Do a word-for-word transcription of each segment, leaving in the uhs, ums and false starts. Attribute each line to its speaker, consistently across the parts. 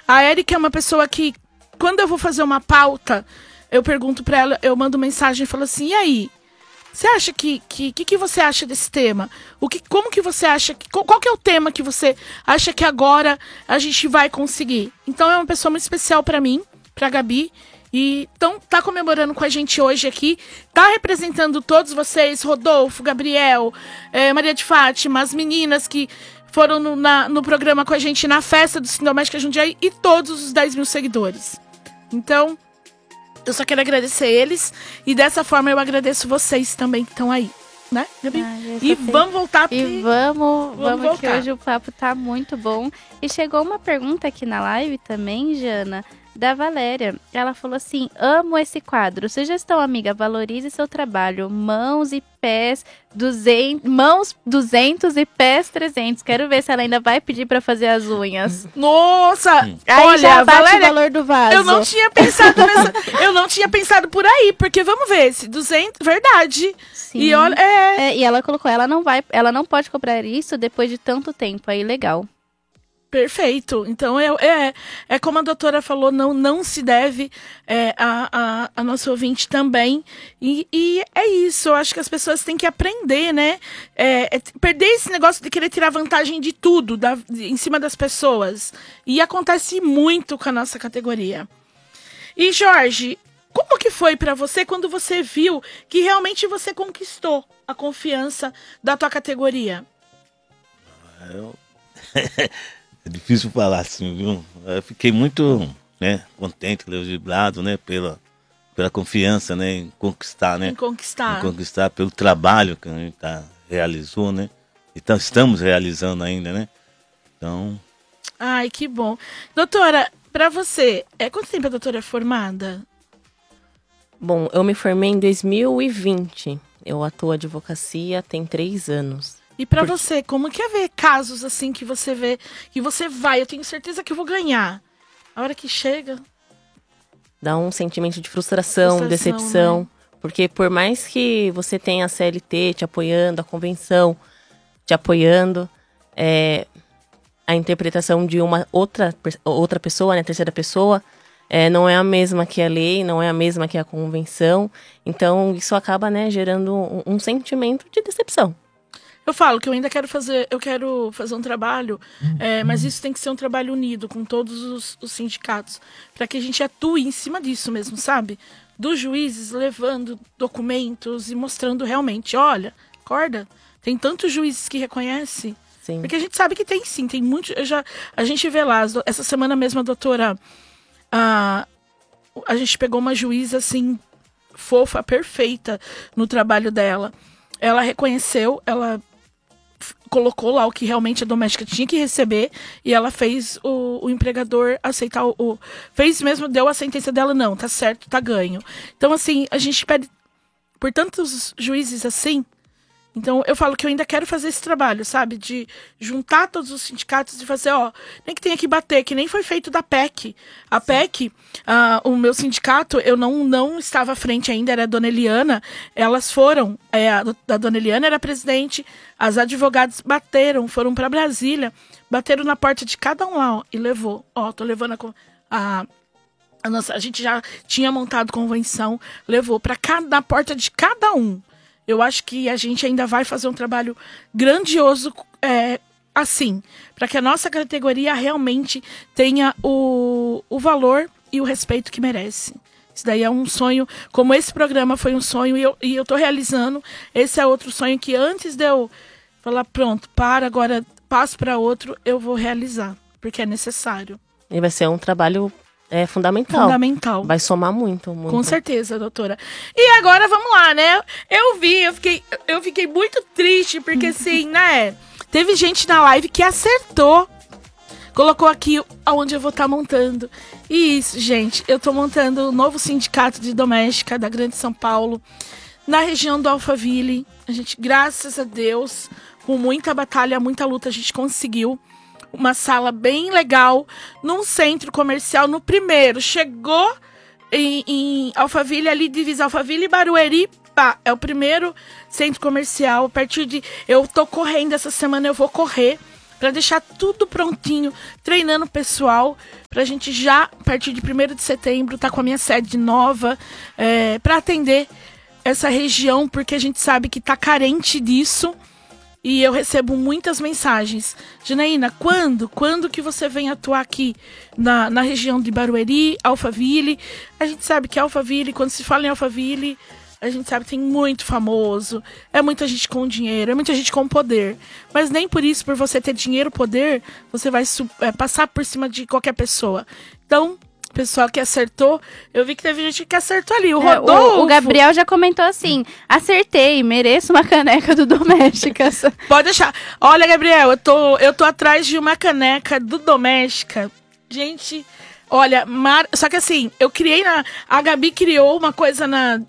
Speaker 1: A Érica é uma pessoa que, quando eu vou fazer uma pauta, eu pergunto pra ela, eu mando mensagem e falo assim, e aí? Você acha que... que, que, que você acha desse tema? O que, como que você acha... Que, qual, qual que é o tema que você acha que agora a gente vai conseguir? Então é uma pessoa muito especial pra mim, pra Gabi. E então tá comemorando com a gente hoje aqui. Tá representando todos vocês, Rodolfo, Gabriel, eh, Maria de Fátima, as meninas que foram no, na, no programa com a gente na festa do Sindoméstica Jundiaí e todos os dez mil seguidores. Então... eu só quero agradecer eles e dessa forma eu agradeço vocês também que estão aí, né, Gabi? Ah, e
Speaker 2: tenho...
Speaker 1: vamos voltar porque...
Speaker 2: E vamos, vamos, vamos
Speaker 1: voltar.
Speaker 2: que hoje o papo tá muito bom. E chegou uma pergunta aqui na live também, Jana, da Valéria. Ela falou assim, amo esse quadro. Sugestão, amiga, valorize seu trabalho. Mãos e pés duzentos, mãos duzentos e pés trezentos. Quero ver se ela ainda vai pedir pra fazer as unhas.
Speaker 1: Nossa!
Speaker 2: Aí
Speaker 1: olha,
Speaker 2: já bate
Speaker 1: Valéria,
Speaker 2: o valor do vaso.
Speaker 1: Eu não tinha pensado nessa, eu não tinha pensado por aí, porque vamos ver, se duzentos, verdade.
Speaker 2: Sim.
Speaker 1: E olha, é...
Speaker 2: é... E ela colocou, ela não vai, ela não pode cobrar isso depois de tanto tempo, aí legal.
Speaker 1: Perfeito. Então, é, é, é como a doutora falou, não, não se deve é, a, a, a nosso ouvinte também. E, e é isso, eu acho que as pessoas têm que aprender, né? É, é perder esse negócio de querer tirar vantagem de tudo da, de, em cima das pessoas. E acontece muito com a nossa categoria. E, Jorge, como que foi pra você quando você viu que realmente você conquistou a confiança da tua categoria?
Speaker 3: Eu... É difícil falar assim, viu? Eu fiquei muito, né, contente, vibrado, né, pela, pela confiança, né, em conquistar, né?
Speaker 1: Em conquistar.
Speaker 3: Em conquistar, pelo trabalho que a gente tá, realizou, né? Então, estamos realizando ainda, né? Então...
Speaker 1: Ai, que bom. Doutora, pra você, é, quanto tempo a doutora é formada?
Speaker 4: Bom, eu me formei em dois mil e vinte. Eu atuo advocacia tem três anos.
Speaker 1: E pra
Speaker 4: Por...
Speaker 1: você, como que é ver casos assim que você vê, que você vai, eu tenho certeza que eu vou ganhar. A hora que chega...
Speaker 4: Dá um sentimento de frustração, frustração decepção. Né? Porque por mais que você tenha a C L T te apoiando, a convenção te apoiando, é, a interpretação de uma outra, outra pessoa, né, terceira pessoa, é, não é a mesma que a lei, não é a mesma que a convenção. Então isso acaba, né, gerando um, um sentimento de decepção.
Speaker 1: Eu falo que eu ainda quero fazer, eu quero fazer um trabalho, é, mas isso tem que ser um trabalho unido com todos os, os sindicatos, para que a gente atue em cima disso mesmo, sabe? Dos juízes levando documentos e mostrando realmente, olha, acorda, tem tantos juízes que reconhecem,
Speaker 4: sim.
Speaker 1: Porque a gente sabe que tem sim, tem muito, eu já, a gente vê lá, essa semana mesmo a doutora, a, a gente pegou uma juíza assim, fofa, perfeita no trabalho dela, ela reconheceu, ela colocou lá o que realmente a doméstica tinha que receber e ela fez o, o empregador aceitar o, o... fez mesmo, deu a sentença dela, não, tá certo, tá ganho. Então, assim, a gente pede por tantos juízes assim. Então, eu falo que eu ainda quero fazer esse trabalho, sabe? De juntar todos os sindicatos e fazer, ó, nem que tenha que bater, que nem foi feito da P E C. A P E C, uh, o meu sindicato, eu não, não estava à frente ainda, era a dona Eliana. Elas foram, é, a, a dona Eliana era presidente, as advogadas bateram, foram para Brasília, bateram na porta de cada um lá, ó, e levou. Ó, tô levando a... a a, nossa, a gente já tinha montado convenção, levou para cada porta de cada um. Eu acho que a gente ainda vai fazer um trabalho grandioso é, assim, para que a nossa categoria realmente tenha o, o valor e o respeito que merece. Isso daí é um sonho, como esse programa foi um sonho e eu, e eu tô realizando, esse é outro sonho que antes de eu falar, pronto, para, agora passo para outro, eu vou realizar, porque é necessário.
Speaker 4: E vai ser um trabalho... É fundamental.
Speaker 1: Fundamental.
Speaker 4: Vai somar muito, muito.
Speaker 1: Com certeza, doutora. E agora vamos lá, né? Eu vi, eu fiquei, eu fiquei muito triste, porque assim, né? Teve gente na live que acertou. Colocou aqui aonde eu vou estar tá montando. E isso, gente, eu tô montando o novo sindicato de doméstica da Grande São Paulo, na região do Alphaville. A gente, graças a Deus, com muita batalha, muita luta, a gente conseguiu uma sala bem legal, num centro comercial, no primeiro. Chegou em, em Alphaville, ali divisa Alphaville e Barueri, pá, é o primeiro centro comercial, a partir de... Eu tô correndo essa semana, eu vou correr para deixar tudo prontinho, treinando o pessoal, pra gente já, a partir de primeiro de setembro, tá com a minha sede nova, é, para atender essa região, porque a gente sabe que tá carente disso. E eu recebo muitas mensagens. Janaína, quando? Quando que você vem atuar aqui na, na região de Barueri, Alphaville? A gente sabe que Alphaville, quando se fala em Alphaville, a gente sabe que tem muito famoso, é muita gente com dinheiro, é muita gente com poder. Mas nem por isso, por você ter dinheiro, poder, você vai é, passar por cima de qualquer pessoa. Então, pessoal que acertou, eu vi que teve gente que acertou ali. O
Speaker 2: é,
Speaker 1: Rodolfo...
Speaker 2: O, o Gabriel já comentou assim, acertei, mereço uma caneca do Domésticas.
Speaker 1: Pode deixar. Olha, Gabriel, eu tô, eu tô atrás de uma caneca do Doméstica. Gente, olha, mar... só que assim, eu criei na... A Gabi criou uma coisa na...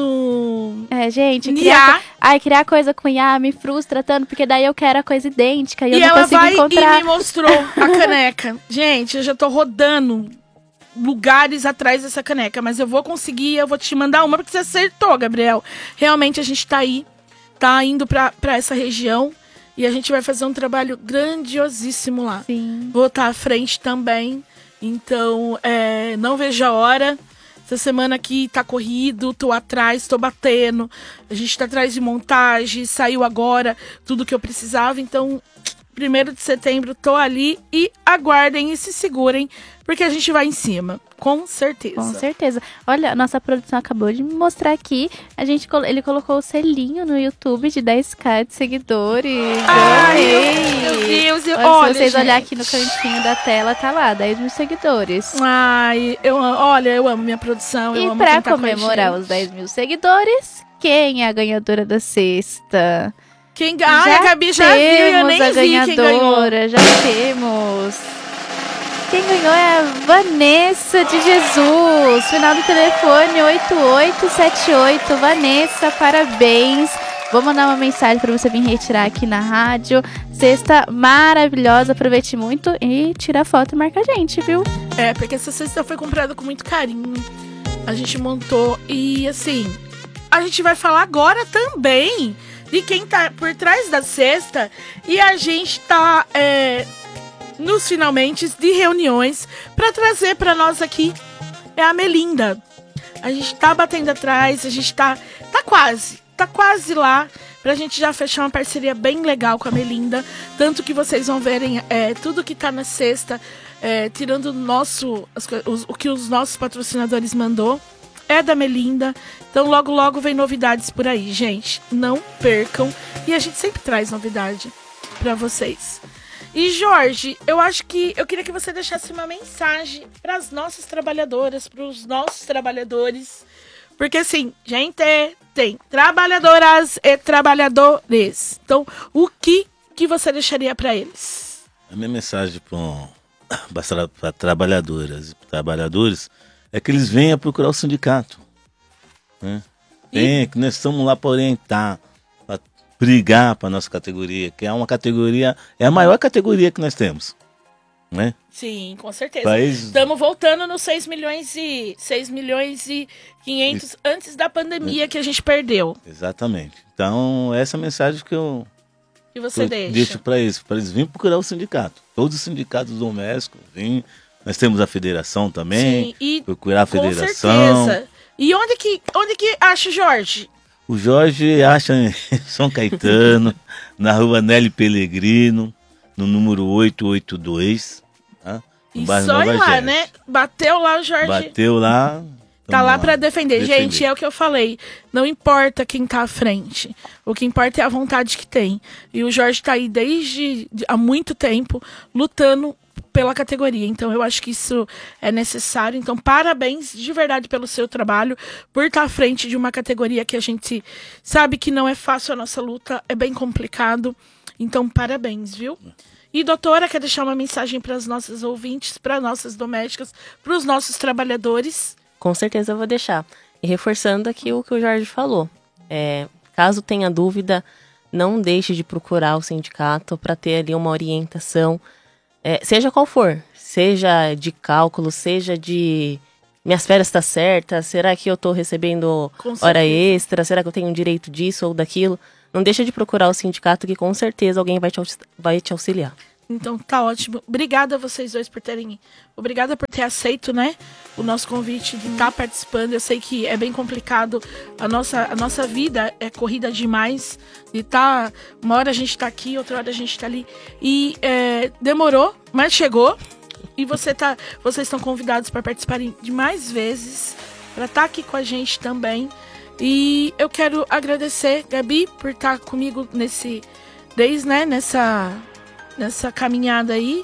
Speaker 1: no...
Speaker 2: É, gente,
Speaker 1: N I A.
Speaker 2: criar... Ai, criar coisa com I A me frustra tanto, porque daí eu quero a coisa idêntica e, eu
Speaker 1: e
Speaker 2: não
Speaker 1: ela
Speaker 2: consigo
Speaker 1: vai
Speaker 2: encontrar.
Speaker 1: e me mostrou a caneca. Gente, eu já tô rodando lugares atrás dessa caneca, mas eu vou conseguir, eu vou te mandar uma, porque você acertou, Gabriel. Realmente a gente tá aí, tá indo pra, pra essa região, e a gente vai fazer um trabalho grandiosíssimo lá.
Speaker 2: Sim.
Speaker 1: Vou estar à frente também, então é, não vejo a hora. Essa semana aqui tá corrido, tô atrás, tô batendo, a gente tá atrás de montagem, saiu agora tudo que eu precisava, então primeiro de setembro tô ali, e aguardem e se segurem, porque a gente vai em cima, com certeza.
Speaker 2: Com certeza. Olha, a nossa produção acabou de me mostrar aqui. A gente, ele colocou o selinho no YouTube de dez mil de seguidores.
Speaker 1: Ai,
Speaker 2: Amei.
Speaker 1: meu Deus, eu,
Speaker 2: olha,
Speaker 1: olha,
Speaker 2: se vocês
Speaker 1: gente.
Speaker 2: olharem aqui no cantinho da tela, tá lá, dez mil seguidores.
Speaker 1: Ai, eu, olha, eu amo minha produção, eu
Speaker 2: E
Speaker 1: amo
Speaker 2: pra
Speaker 1: quem tá com a
Speaker 2: comemorar
Speaker 1: gente.
Speaker 2: os dez mil seguidores, quem é a ganhadora da sexta?
Speaker 1: Quem, ai, a Gabi já viu e eu nem
Speaker 2: a
Speaker 1: vi quem ganhou.
Speaker 2: ganhadora, já temos. Quem ganhou é a Vanessa de Jesus, final do telefone oito oito sete oito. Vanessa, parabéns. Vou mandar uma mensagem para você vir retirar aqui na rádio. Cesta maravilhosa, aproveite muito e tira a foto e marca a gente, viu?
Speaker 1: É, porque essa cesta foi comprada com muito carinho. A gente montou e, assim, a gente vai falar agora também de quem tá por trás da cesta. E a gente tá é, nos finalmente de reuniões para trazer para nós aqui é a Melinda. A gente tá batendo atrás, a gente tá, tá quase, tá quase lá pra gente já fechar uma parceria bem legal com a Melinda. Tanto que vocês vão verem é, tudo que tá na cesta, é, tirando o nosso, as, os, o que os nossos patrocinadores mandou, é da Melinda. Então logo logo vem novidades por aí, gente. Não percam. E a gente sempre traz novidade pra vocês. E Jorge, eu acho que eu queria que você deixasse uma mensagem para as nossas trabalhadoras, para os nossos trabalhadores. Porque assim, gente, tem trabalhadoras e trabalhadores. Então, o que, que você deixaria para eles?
Speaker 3: A minha mensagem para trabalhadoras e trabalhadores é que eles venham procurar o sindicato. Né? Venha, que nós estamos lá para orientar, para brigar para a nossa categoria, que é uma categoria, é a maior categoria que nós temos. Né?
Speaker 1: Sim, com certeza.
Speaker 3: País...
Speaker 1: Estamos voltando nos seis milhões e seis milhões e quinhentos Isso. antes da pandemia é. que a gente perdeu.
Speaker 3: Exatamente. Então, essa é a mensagem que eu,
Speaker 1: que você
Speaker 3: eu
Speaker 1: deixa.
Speaker 3: deixo para eles, para eles virem procurar o sindicato. Todos os sindicatos domésticos, vêm. Nós temos a federação também.
Speaker 1: Sim, e
Speaker 3: procurar a federação.
Speaker 1: Com certeza. E onde que, onde que acha o Jorge?
Speaker 3: O Jorge acha em São Caetano, na rua Nelly Pellegrino, no número oitocentos e oitenta e dois. Tá?
Speaker 1: No e bairro só ir lá, né? Bateu lá o Jorge.
Speaker 3: Bateu lá.
Speaker 1: Tá lá para defender. defender. Gente, é o que eu falei. Não importa quem tá à frente. O que importa é a vontade que tem. E o Jorge tá aí desde há muito tempo lutando pela categoria. Então, eu acho que isso é necessário. Então, parabéns de verdade pelo seu trabalho, por estar à frente de uma categoria que a gente sabe que não é fácil a nossa luta, é bem complicado. Então, parabéns, viu? E, doutora, quer deixar uma mensagem para as nossas ouvintes, para nossas domésticas, para os nossos trabalhadores?
Speaker 4: Com certeza eu vou deixar. E reforçando aqui o que o Jorge falou. É, caso tenha dúvida, não deixe de procurar o sindicato para ter ali uma orientação, é, seja qual for. Seja de cálculo, seja de minhas férias estão certas, será que eu estou recebendo hora extra, será que eu tenho direito disso ou daquilo? Não deixa de procurar o sindicato que com certeza alguém vai te, vai te auxiliar.
Speaker 1: Então tá ótimo. Obrigada a vocês dois por terem... Obrigada por ter aceito, né? O nosso convite de estar tá participando. Eu sei que é bem complicado. A nossa, a nossa vida é corrida demais. De tá... Uma hora a gente tá aqui, outra hora a gente tá ali. E é, demorou, mas chegou. E você tá, vocês estão convidados para participarem de mais vezes. Para estar tá aqui com a gente também. E eu quero agradecer, Gabi, por estar tá comigo nesse... Desde, né? Nessa... Nessa caminhada aí.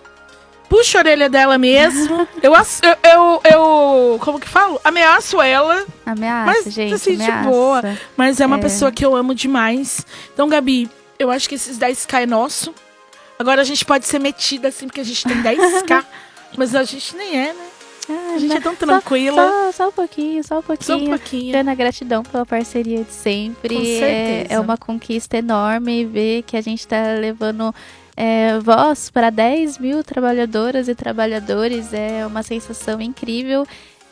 Speaker 1: Puxa a orelha dela mesmo. eu, eu, eu, eu. Como que falo? Ameaço ela.
Speaker 2: Ameaça,
Speaker 1: mas,
Speaker 2: gente.
Speaker 1: Assim,
Speaker 2: ameaça.
Speaker 1: De boa. Mas é uma
Speaker 2: é.
Speaker 1: pessoa que eu amo demais. Então, Gabi, eu acho que esses dez K é nosso. Agora a gente pode ser metida assim, porque a gente tem dez K. Mas a gente nem é, né?
Speaker 2: Ah,
Speaker 1: a gente
Speaker 2: não,
Speaker 1: é tão tranquila.
Speaker 2: Só, só, só um pouquinho, só um pouquinho.
Speaker 1: Só um pouquinho.
Speaker 2: Jana, gratidão pela parceria de sempre.
Speaker 1: Com certeza.
Speaker 2: É, é uma conquista enorme ver que a gente tá levando é, voz para dez mil trabalhadoras e trabalhadores. É uma sensação incrível.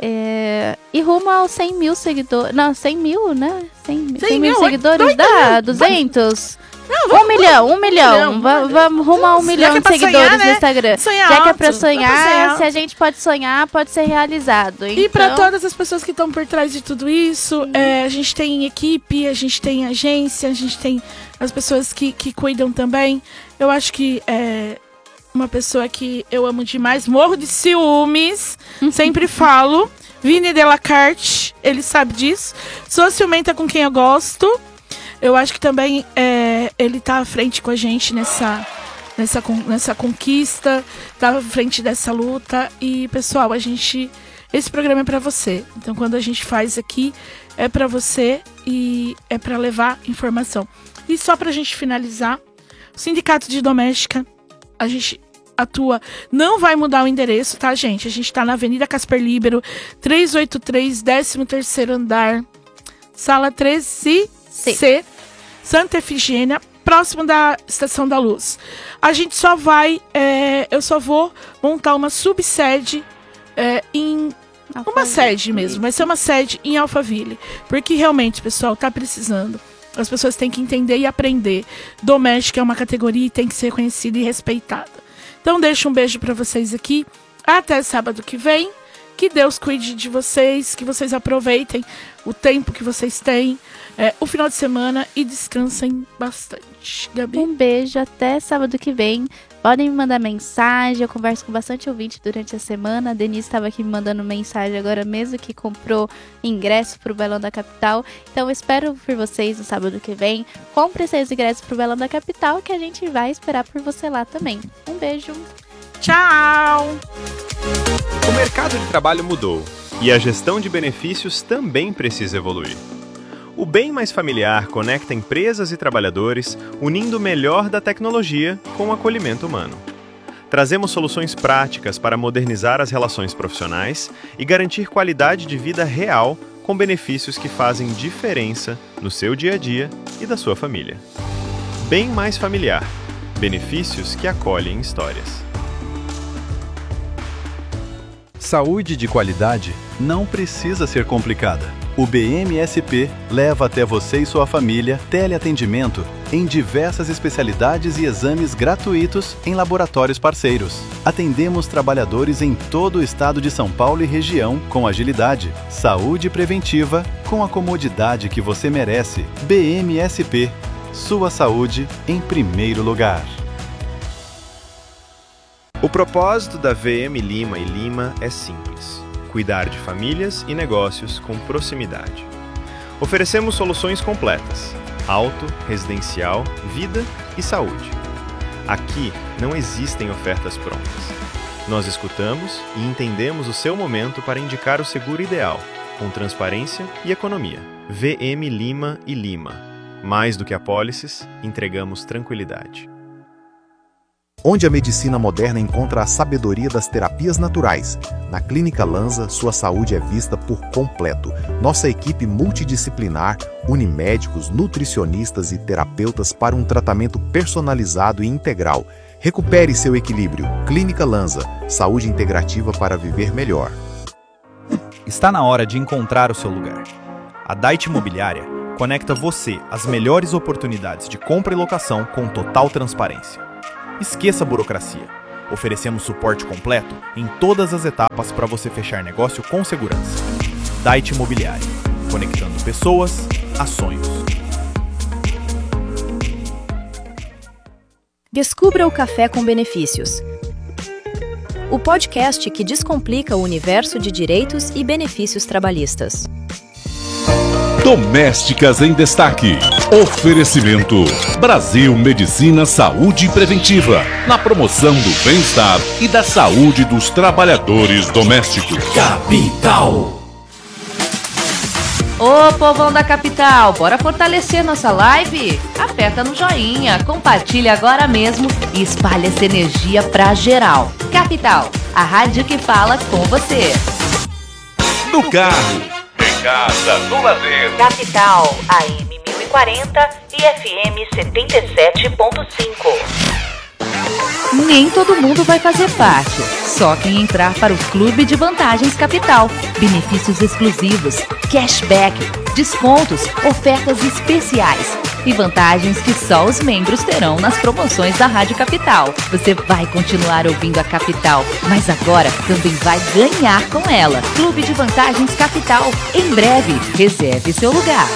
Speaker 2: É, e rumo aos cem mil seguidores. Não, cem mil, né? cem, cem mil seguidores dá? duzentos? Não, vamos, um milhão, um milhão. Vamos, vamos rumo a um milhão
Speaker 1: é
Speaker 2: de seguidores
Speaker 1: sonhar, né?
Speaker 2: no Instagram.
Speaker 1: Sonhar
Speaker 2: Já
Speaker 1: alto,
Speaker 2: que é pra sonhar,
Speaker 1: pra
Speaker 2: se a gente pode sonhar, pode ser realizado. Então...
Speaker 1: E pra todas as pessoas que estão por trás de tudo isso, é, a gente tem equipe, a gente tem agência, a gente tem as pessoas que, que cuidam também. Eu acho que é uma pessoa que eu amo demais, morro de ciúmes, sempre falo. Vini Delacarte, ele sabe disso. Sou ciumenta com quem eu gosto. Eu acho que também é, ele tá à frente com a gente nessa, nessa, nessa conquista, tá à frente dessa luta. E, pessoal, a gente... Esse programa é pra você. Então, quando a gente faz aqui, é pra você e é pra levar informação. E só pra gente finalizar, o Sindicato de Doméstica, a gente atua... Não vai mudar o endereço, tá, gente? A gente tá na Avenida Casper Líbero, trezentos e oitenta e três, décimo terceiro andar, sala treze C, Santa Efigênia, próximo da Estação da Luz. A gente só vai, é, eu só vou montar uma subsede é, em Alphaville. Uma sede mesmo, vai ser uma sede em Alphaville, porque realmente, pessoal, tá precisando. As pessoas têm que entender e aprender. Doméstica é uma categoria e tem que ser conhecida e respeitada. Então, deixo um beijo para vocês aqui. Até sábado que vem. Que Deus cuide de vocês, que vocês aproveitem o tempo que vocês têm, é, o final de semana e descansem bastante. Gabi?
Speaker 2: Um beijo, até sábado que vem. Podem me mandar mensagem, eu converso com bastante ouvinte durante a semana. A Denise estava aqui me mandando mensagem agora mesmo, que comprou ingresso para o Bailão da Capital. Então eu espero por vocês no sábado que vem. Compre seus ingressos para o Bailão da Capital, que a gente vai esperar por você lá também. Um beijo.
Speaker 1: Tchau!
Speaker 5: O mercado de trabalho mudou e a gestão de benefícios também precisa evoluir. O Bem Mais Familiar conecta empresas e trabalhadores, unindo o melhor da tecnologia com o acolhimento humano. Trazemos soluções práticas para modernizar as relações profissionais e garantir qualidade de vida real com benefícios que fazem diferença no seu dia a dia e da sua família. Bem Mais Familiar. Benefícios que acolhem histórias.
Speaker 6: Saúde de qualidade não precisa ser complicada. O B M S P leva até você e sua família teleatendimento em diversas especialidades e exames gratuitos em laboratórios parceiros. Atendemos trabalhadores em todo o estado de São Paulo e região com agilidade. Saúde preventiva com a comodidade que você merece. B M S P. Sua saúde em primeiro lugar.
Speaker 5: O propósito da V M Lima e Lima é simples: cuidar de famílias e negócios com proximidade. Oferecemos soluções completas: auto, residencial, vida e saúde. Aqui não existem ofertas prontas. Nós escutamos e entendemos o seu momento para indicar o seguro ideal, com transparência e economia. V M Lima e Lima. Mais do que apólices, entregamos tranquilidade.
Speaker 7: Onde a medicina moderna encontra a sabedoria das terapias naturais. Na Clínica Lanza, sua saúde é vista por completo. Nossa equipe multidisciplinar une médicos, nutricionistas e terapeutas para um tratamento personalizado e integral. Recupere seu equilíbrio. Clínica Lanza, saúde integrativa para viver melhor.
Speaker 8: Está na hora de encontrar o seu lugar. A Dait Imobiliária conecta você às melhores oportunidades de compra e locação com total transparência.
Speaker 9: Esqueça a burocracia. Oferecemos suporte completo em todas as etapas para você fechar negócio com segurança. Dait Imobiliário, conectando pessoas a sonhos.
Speaker 10: Descubra o Café com Benefícios. O podcast que descomplica o universo de direitos e benefícios trabalhistas.
Speaker 11: Domésticas em Destaque. Oferecimento Brasil Medicina Saúde Preventiva, na promoção do bem-estar e da saúde dos trabalhadores domésticos. Capital.
Speaker 12: Ô povão da capital, bora fortalecer nossa live? Aperta no joinha, compartilha agora mesmo e espalha essa energia pra geral. Capital, a rádio que fala com você.
Speaker 11: No carro, em casa, no lazer.
Speaker 12: Capital, A M mil e quarenta e F M setenta e sete ponto cinco. Nem todo mundo vai fazer parte, só quem entrar para o Clube de Vantagens Capital. Benefícios exclusivos, cashback, descontos, ofertas especiais e vantagens que só os membros terão nas promoções da Rádio Capital. Você vai continuar ouvindo a Capital, mas agora também vai ganhar com ela. Clube de Vantagens Capital. Em breve, reserve seu lugar.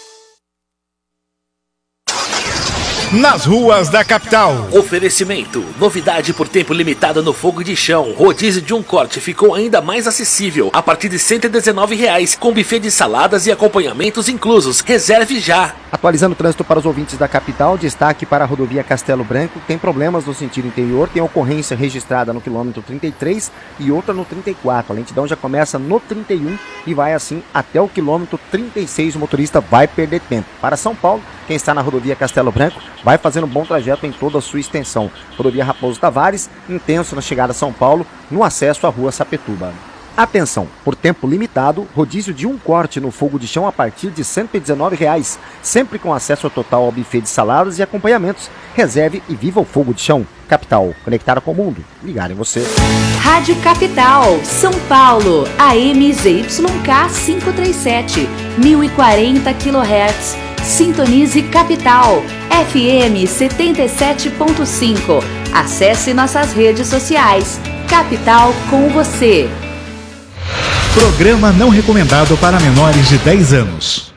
Speaker 13: Nas ruas da capital.
Speaker 14: Oferecimento. Novidade por tempo limitado no fogo de chão. Rodízio de um corte ficou ainda mais acessível. A partir de cento e dezenove reais, com buffet de saladas e acompanhamentos inclusos. Reserve já.
Speaker 15: Atualizando o trânsito para os ouvintes da capital, destaque para a rodovia Castelo Branco. Tem problemas no sentido interior, tem ocorrência registrada no quilômetro trinta e três e outra no trinta e quatro. A lentidão já começa no trinta e um e vai assim até o quilômetro trinta e seis. O motorista vai perder tempo. Para São Paulo, quem está na rodovia Castelo Branco vai fazendo um bom trajeto em toda a sua extensão. Rodovia Raposo Tavares, intenso na chegada a São Paulo, no acesso à rua Sapetuba. Atenção, por tempo limitado, rodízio de um corte no fogo de chão a partir de cento e dezenove reais, sempre com acesso total ao buffet de saladas e acompanhamentos. Reserve e viva o fogo de chão. Capital, conectada com o mundo. Ligar em você.
Speaker 12: Rádio Capital, São Paulo, A M Z Y K quinhentos e trinta e sete, mil e quarenta quilohertz. Sintonize Capital, F M setenta e sete ponto cinco. Acesse nossas redes sociais. Capital com você.
Speaker 13: Programa não recomendado para menores de dez anos.